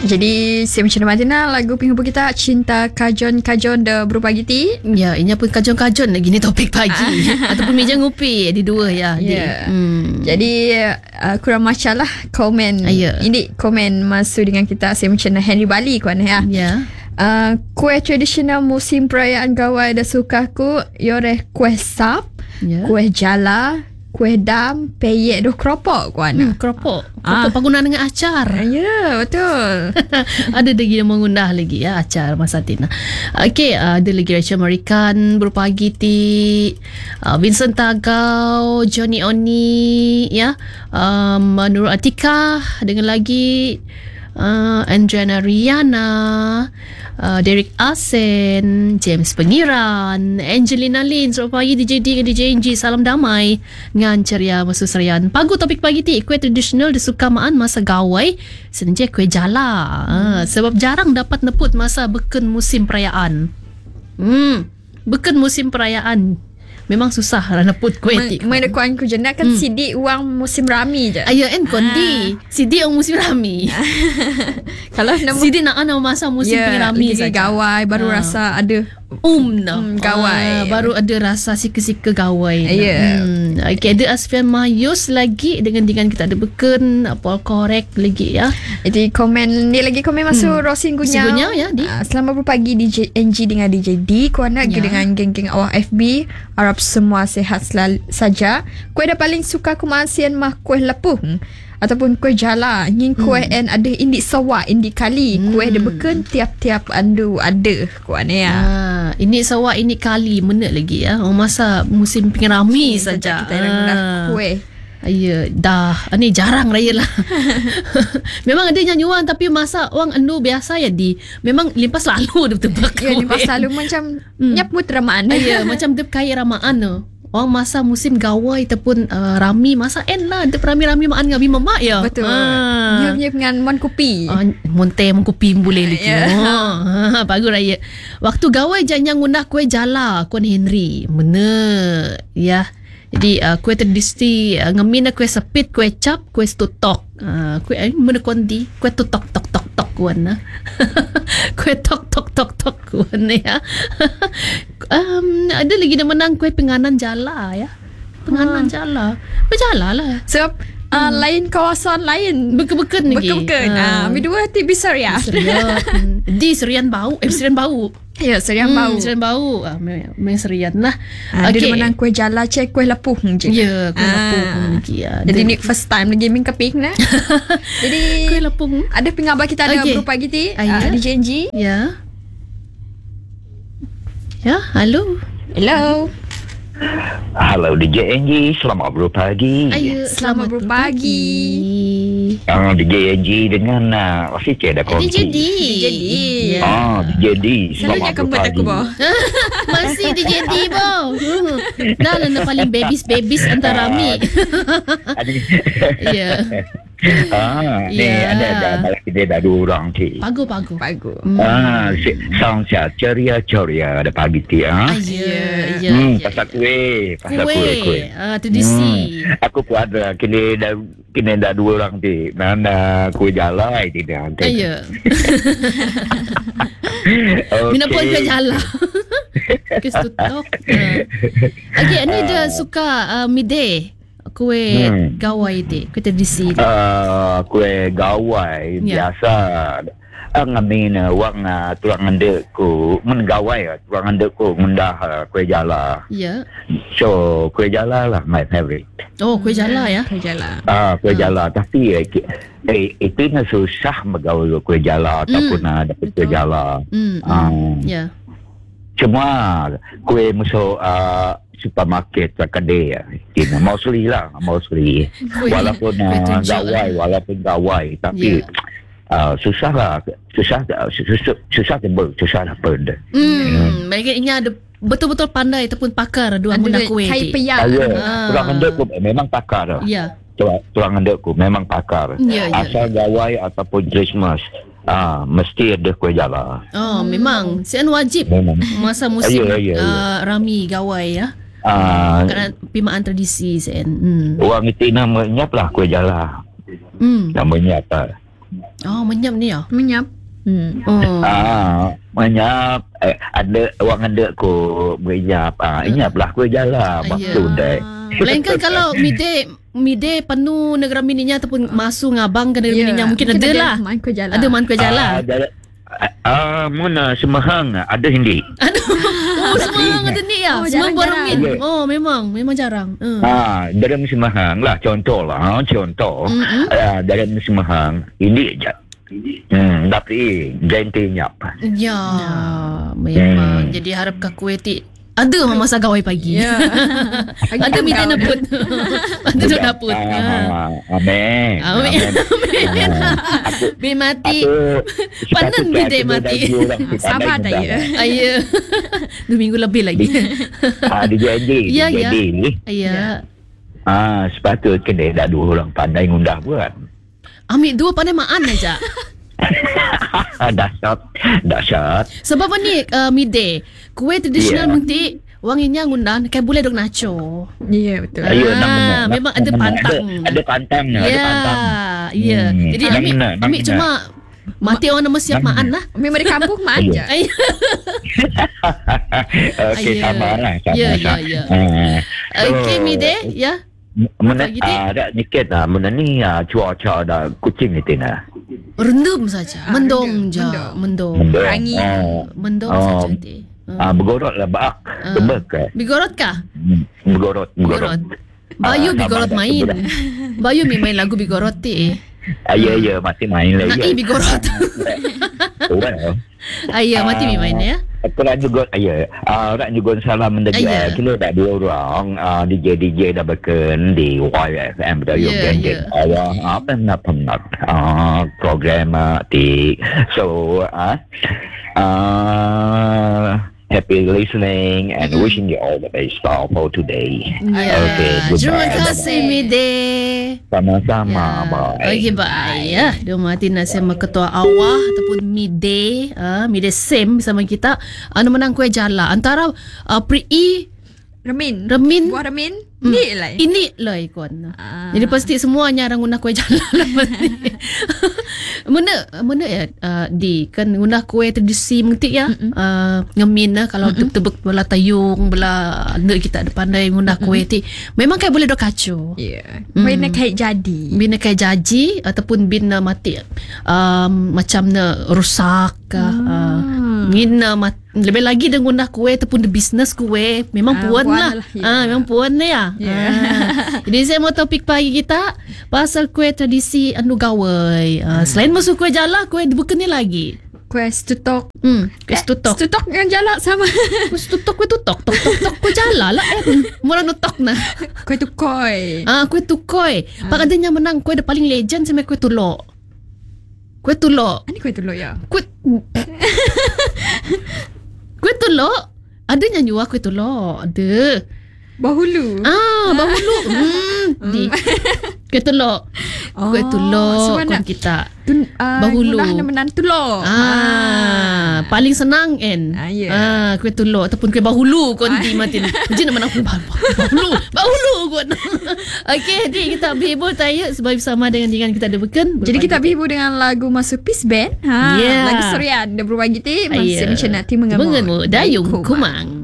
Jadi saya macam mana lagu penghubung kita Cinta Kajon-Kajon dah berupa giti. Ya, ini pun kajon-kajon lagi ni topik pagi ataupun meja ngopi di dua ya. Jadi kurang macam lah komen. Ini komen masuk dengan kita saya macam Henry Bali kuan ya. Kuih tradisional musim perayaan Gawai dah suka aku yore kuih sap, kuih jala, kuih dam, peyek doh keropok kuan. Keropok penggunaan dengan acar. Ya, betul. Ada lagi yang mengundah lagi ya acar masa tina. Okey, ada lagi Rachel Marikan berupa giti, Vincent Tagau, Johnny Oni ya, Nurul Atika dengan lagi Andriana Riana, Derek Asen, James Pengiran, Angelina Lin, selamat pagi DJ D dengan DJ NG, salam damai ngan ceria masu serian. Pagu topik pagi ti kuih tradisional disukamaan masa gawai senja kuih jala. Sebab jarang dapat neput masa beken musim perayaan. Beken musim perayaan memang susah lah neput kuih ti. Mana kuan ku jenda kan sidik uang musim rami je. Ayo en kondi. Sidik uang musim rami. Kalau sidik nak ana masa musim rami saja. Gawai baru rasa ada gawai. Baru ada rasa sika-sika gawai. Okey, ada Asfian Mayus lagi dengan kita ada beken apa korek lagi ya. Jadi komen ni lagi komen masuk Rosin Gunyao ya di. Selamat berpagi DJ NG dengan DJ D. Kuan nak dengan geng-geng awak FB. Harap semua sihat saja. Kuih dah paling suka kumasian mah kuih lepuh ataupun kuih jala. Ngin kuih en ada indik sawa, indik kali. Kuih dah beken tiap-tiap andu ada kuan ya. Ini sawa, ini kali menek lagi ya. Masa musim pengerami saja. Kita nak kuih. Ya, dah. Ini jarang raya lah. Memang ada nyanyuan tapi masa orang anu biasa ya di. Memang limpas lalu dia betul-betul. Ya, limpas lalu macam nyaput ramaan. Ya, macam dia kaya ramaan tu. Orang masa musim gawai ataupun rami masa lah dia rami-rami maan ngabi mamak ya. Betul. Dia punya dengan mon kopi. Monte mon kopi boleh lagi. Bagus raya. Waktu gawai jangan ngundah kuih jala kuan Henry. Bener ya. Jadi kuih tradisi ngemin kuih sepit, kuih cap, kuih tutok. Kuih mana kondi? Kuih tutok tok tok tok kuan. Kuih tok tok tok tok kuan ya. Ada lagi yang menang kuih penganan jala ya. Penganan jala. Berjala lah. Sebab lain kawasan lain beken-beken lagi. Beken-beken. Dua ti besar ya. Di Serian Bau. Serian Bau. Ya, Serian Bau. Serian Bau. Memang Serian lah. Dia menang kuih jala cek kuih lepuh je. Ya, kuih lepuh lagi ya. Jadi ni first time lagi main keping lah. Jadi kuih lepuh. ada pengabar kita ada berupa giti. DJ NG. Ya. Ya, halo. Hello. Halo DJ NG, selamat berpagi. Ayo, selamat berpagi. DJ NG dengan masih ada konti. DJ D. DJ D, selamat berpagi. Masih DJ D bo. Dah lah paling babies antara kami. Ya. Ni ada malah kita dah 2 orang ti. Pagu. Sang ceria ada pagi ti Ya. Pasal kuih. Tradisi. Aku pun ada kini dah 2 orang ti. Mana kuih jala ti dah. Ya. Mina pun kuih jala. Kes tutok. Okey, ni dia suka midday. Kuih gawai ti, kuih tradisi ti. Kuih gawai biasa ngamin wang tulang andek ku menggawai tulang andek ku ngundah kuih jala. Ya. So kuih jala lah my favorite. Oh, kuih jala ya. Kuih jala. Kuih jala tapi itu susah bergaul kuih jala ataupun dapat kuih jala. Ya. Cuma kuih musuh supermarket kedai mostly walaupun gawai tapi susah benda. Mereka ini ada betul-betul pandai ataupun pakar dua guna kuih ni. Tulang andek ku memang pakar. Ya. Tulang andek ku memang pakar. Asal gawai ataupun Christmas mesti ada kuih jala. Memang sian wajib masa musim rami gawai ya. Kerana pimaan tradisi sen. Orang itu namanya lah kuih jala. Namanya apa? menyap ni ya. Menyap. Menyap. Ada orang ada ko menyap. Inyap lah kuih jala. Maksud deh. Melainkan kalau mide penuh negara mininya ataupun masuk ngabang ke negara mininya mungkin ada lah. Ada man kuih jala. Mana Semahang ada hindi. Semahang ada ni ya. Semahang barang min. Memang jarang. Dalam Semahang lah contoh. Dalam Semahang ini je. Tapi ganti nyap. Ya, memang. Jadi harapkan kuih ti ada masa gawai pagi. Ada minta naput. Ada naput. Amin. Bi mati. Panen bi mati. Sabar dah ya. Ayah. 2 minggu lebih lagi. Dijanji. Ya. Sepatutnya kena dah 2 orang pandai ngundah buat. Ambil 2 pandai maan aja. Dahsyat. Sebab ni midday kuih tradisional mesti wanginya ngundan kayak boleh dok nacho. Ya betul. Memang ada pantang. Ada pantang. Ya. Jadi ambil cuma mati orang nama siap maan lah. Memang di kampung maan je. Okey, sama lah. Ya. Okey midday ya. Mana ada dikit lah. Mana ni cuaca dah kucing itu nah. Rendam saja. Mendong je. Mendong. Rangi. Mendong saja ti. Bergorot lah bak. Bigorot kah? Bergorot. Bayu bigorot main. Bayu main lagu bigorot ti. Ya masih main lagi. Nak bigorot. Ayah mati main ya. Aku nak juga nak juga salam mendengar kilo dah 2 orang DJ dah berken di YFM dah yung ganjeng apa nak program di so happy listening and wishing you all the best for today. Terima kasih midday. Sama-sama. Bye. Ya, Mati nak sama ketua awah ataupun midday same sama kita. Menang kuih jala antara Remin. Buah remin. Ini lah ikon. Jadi pasti semuanya orang guna kuih jala lah pasti. Mana ya di kan guna kuih tradisi mungkin ya. Ngemin lah kalau tebek belah tayung belah anda kita ada pandai guna kuih ti. Memang kayak boleh dok kacau. Ya. Bina kayak jadi ataupun bina mati macam na rusak Ngina lebih lagi dengan guna kuih ataupun the business kuih memang puan lah. Memang puan lah ya. Jadi saya mau topik pagi kita pasal kuih tradisi anu gawai. Selain masuk kuih jala, kuih bukan ni lagi. Kuih stutok. Kuih stutok. Stutok yang jala sama. Kuih stutok, kuih tutok. Tok kuih jala lah. Mula nutok na. Kuih tukoi. Kuih tukoi. Pak adanya menang kuih the paling legend sama kuih tulok. Kuih tulok. Ini kuih tulok ya. Kuih tulok. Ada nyanyi kuih tulok. Ada. Bahulu. Bahulu. Kuih tulok. Kuih tulok kon kita. Bahulu. Menan tulok. Paling senang kan. Kuih tulok ataupun kuih bahulu kon di matin. Jadi nak menang bahulu kon. Okey, jadi kita berhibur tayo sebab bersama dengan kita ada beken. Jadi kita berhibur dengan lagu masuk Peace Band. Lagu Surian. Dia berbagi ti masih macam nanti mengemuk dayung kumang.